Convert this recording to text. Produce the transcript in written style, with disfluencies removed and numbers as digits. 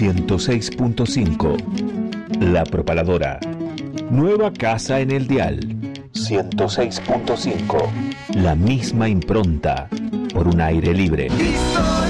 106.5. La Propaladora. Nueva casa en el dial. 106.5. La misma impronta por un aire libre.